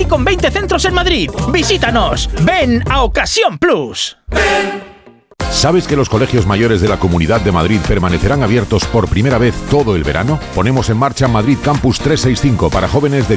con 20 centros en Madrid. ¡Visítanos! ¡Ven a Ocasión Plus! ¿Sabes que los colegios mayores de la Comunidad de Madrid permanecerán abiertos por primera vez todo el verano? Ponemos en marcha Madrid Campus 365 para jóvenes de